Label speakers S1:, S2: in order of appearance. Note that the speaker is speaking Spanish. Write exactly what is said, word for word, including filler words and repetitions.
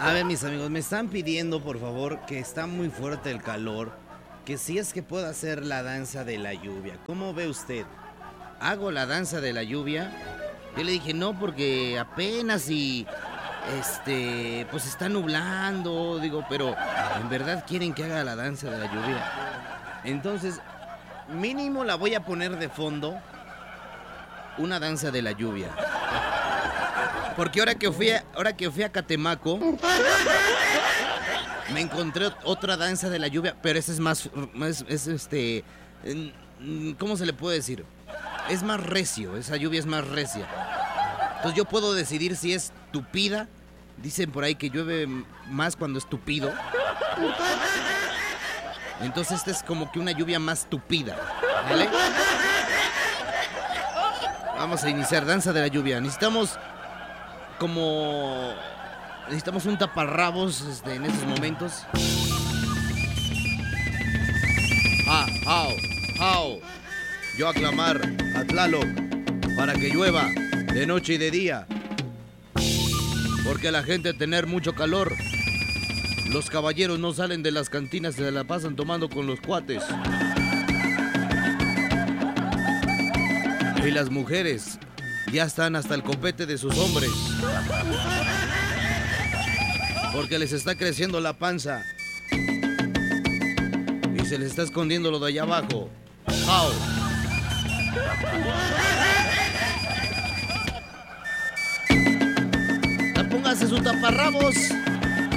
S1: A ver, mis amigos, me están pidiendo, por favor, que está muy fuerte el calor, que si es que puedo hacer la danza de la lluvia. ¿Cómo ve usted? ¿Hago la danza de la lluvia? Yo le dije, no, porque apenas y... Este, pues está nublando, digo, pero ¿en verdad quieren que haga la danza de la lluvia? Entonces, mínimo la voy a poner de fondo, una danza de la lluvia. Porque ahora que fui a, ahora que fui a Catemaco, me encontré otra danza de la lluvia, pero esa es más, es, es este, ¿cómo se le puede decir? Es más recio, esa lluvia es más recia. Entonces yo puedo decidir si es tupida. Dicen por ahí que llueve más cuando es tupido. Entonces esta es como que una lluvia más tupida, ¿vale? Vamos a iniciar danza de la lluvia. Necesitamos como... Necesitamos un taparrabos este, en estos momentos. Ah, how, how. Yo aclamar a Tlaloc para que llueva de noche y de día. Porque la gente tener mucho calor. Los caballeros no salen de las cantinas, se la pasan tomando con los cuates. Y las mujeres ya están hasta el copete de sus hombres. Porque les está creciendo la panza. Y se les está escondiendo lo de allá abajo. How. Póngase su taparrabos.